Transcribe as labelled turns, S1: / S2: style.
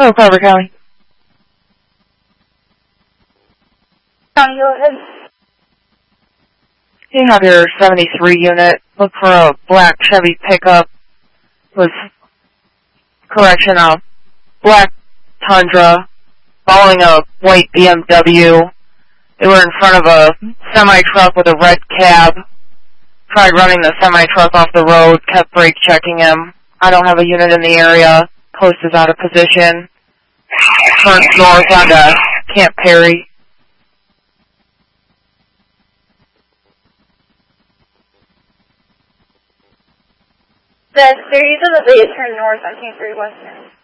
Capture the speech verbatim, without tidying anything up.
S1: Oh, Carver County.
S2: County, go ahead.
S1: You have your seventy-three unit. Look for a black Chevy pickup with, correction, a black Tundra following a white B M W. They were in front of a semi-truck with a red cab. Tried running the semi-truck off the road, kept brake checking him. I don't have a unit in the area. Post is out of position. Turns north onto Camp Perry.
S2: The series of the base turn north on King Street Western.